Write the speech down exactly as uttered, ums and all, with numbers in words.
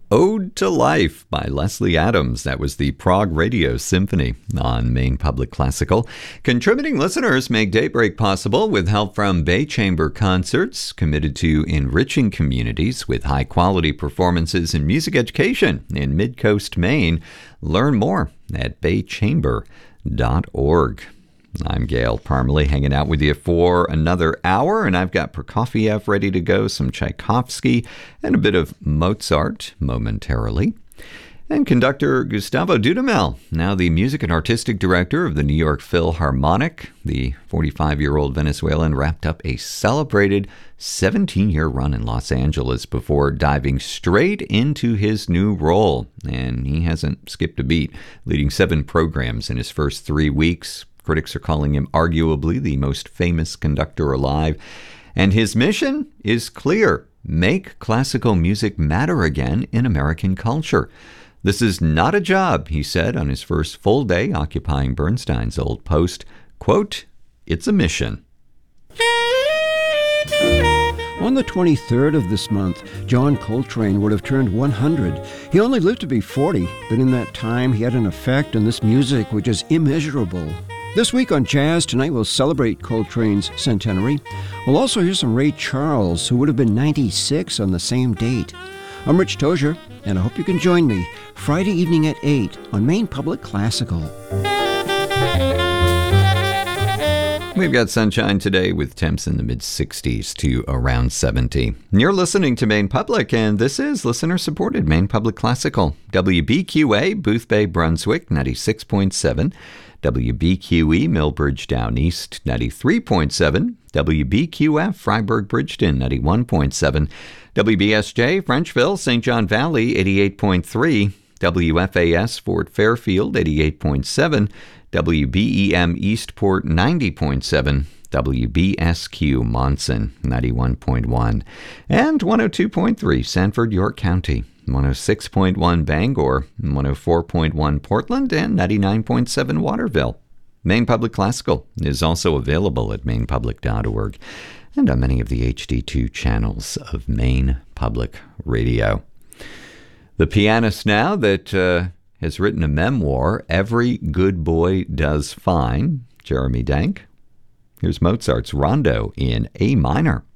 Ode to Life by Leslie Adams. That was the Prague Radio Symphony on Maine Public Classical. Contributing listeners make Daybreak possible with help from Bay Chamber Concerts, committed to enriching communities with high-quality performances in music education in Mid-Coast, Maine. Learn more at bay chamber dot org. I'm Gail Parmalee, hanging out with you for another hour, and I've got Prokofiev ready to go, some Tchaikovsky, and a bit of Mozart momentarily. And conductor Gustavo Dudamel, now the music and artistic director of the New York Philharmonic. The forty-five-year-old Venezuelan wrapped up a celebrated seventeen-year run in Los Angeles before diving straight into his new role. And he hasn't skipped a beat, leading seven programs in his first three weeks. Critics are calling him arguably the most famous conductor alive. And his mission is clear: make classical music matter again in American culture. This is not a job, he said on his first full day occupying Bernstein's old post. Quote, "It's a mission." On the twenty-third of this month, John Coltrane would have turned one hundred. He only lived to be forty, but in that time he had an effect on this music which is immeasurable. This week on Jazz Tonight, we'll celebrate Coltrane's centenary. We'll also hear some Ray Charles, who would have been ninety-six on the same date. I'm Rich Tozier, and I hope you can join me Friday evening at eight on Maine Public Classical. We've got sunshine today with temps in the mid-sixties to around seventy. You're listening to Maine Public, and this is listener-supported Maine Public Classical. W B Q A, Boothbay, Brunswick, ninety-six point seven. W B Q E, Millbridge Down East, ninety-three point seven. W B Q F, Freiburg Bridgeton, ninety-one point seven. W B S J, Frenchville, Saint John Valley, eighty-eight point three. W F A S, Fort Fairfield, eighty-eight point seven. W B E M, Eastport, ninety point seven. W B S Q, Monson, ninety-one point one. And one oh two point three, Sanford, York County. one oh six point one Bangor, one oh four point one Portland, and ninety-nine point seven Waterville. Maine Public Classical is also available at maine public dot org and on many of the H D two channels of Maine Public Radio. The pianist now that uh, has written a memoir, Every Good Boy Does Fine, Jeremy Dank. Here's Mozart's Rondo in A minor.